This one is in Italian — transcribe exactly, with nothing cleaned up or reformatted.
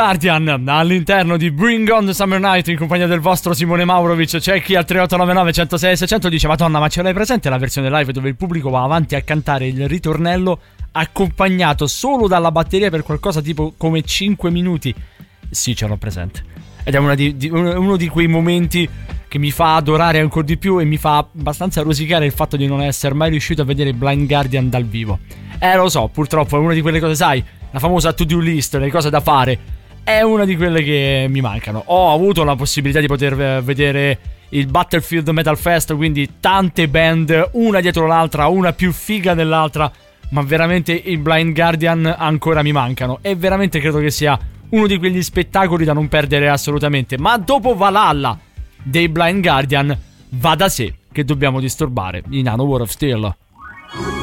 Guardian all'interno di Bring on the Summer Night in compagnia del vostro Simone Maurovic. C'è chi al tre otto nove nove uno zero sei sei zero zero dice: Madonna, ma ce l'hai presente la versione live dove il pubblico va avanti a cantare il ritornello accompagnato solo dalla batteria per qualcosa tipo come cinque minuti? Sì, ce l'ho presente. Ed è una di, di, uno di quei momenti che mi fa adorare ancora di più e mi fa abbastanza rosicare il fatto di non essere mai riuscito a vedere Blind Guardian dal vivo. Eh, lo so, purtroppo è una di quelle cose, sai, la famosa to-do list, le cose da fare, è una di quelle che mi mancano. Ho avuto la possibilità di poter vedere il Battlefield Metal Fest, quindi tante band, una dietro l'altra, una più figa dell'altra, ma veramente i Blind Guardian ancora mi mancano. E veramente credo che sia uno di quegli spettacoli da non perdere assolutamente. Ma dopo Valhalla dei Blind Guardian va da sé che dobbiamo disturbare i Nano War of Steel.